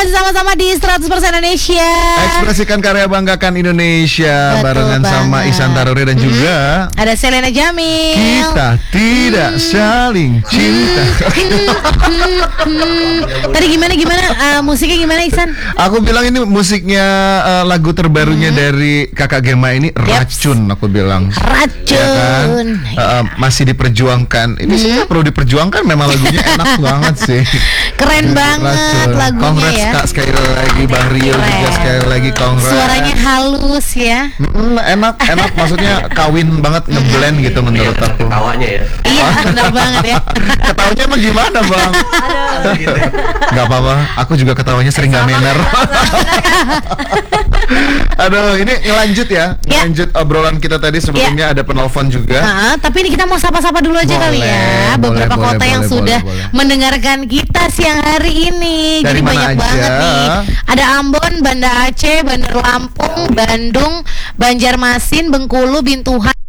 masih sama-sama di 100% Indonesia. Ekspresikan karya, banggakan Indonesia. Betul barengan sama banget. Ihsan Taruri dan juga Ada Selena Jamil. kita tidak saling cinta. Tadi gimana musiknya gimana Ihsan? Aku bilang ini musiknya lagu terbarunya dari Kakak Gema ini Racun. Aku bilang Racun. ya kan? Masih diperjuangkan. Ini sebenarnya perlu diperjuangkan. Memang lagunya enak banget sih. Keren banget lagunya Congrats ya. Kak sekali lagi, Bang Rio juga sekali lagi congrats. Suaranya halus ya. Enak maksudnya kawin banget ngeblend gitu menurut aku. Ketawanya ya. Iya benar banget ya. Ketawanya emang gimana Bang? Gitu. Gak apa-apa, aku juga ketawanya sering gak mener. Aduh, ini ngelanjut ya. Ngelanjut obrolan kita tadi sebelumnya ada penelpon juga. Tapi ini kita mau sapa-sapa dulu aja kali ya. Beberapa kota yang sudah mendengarkan kita siang hari ini. Dari Jadi mana banyak aja? banget nih. Ada Ambon, Banda Aceh, Bandar Lampung, Bandung, Banjarmasin, Bengkulu, Bintuhan,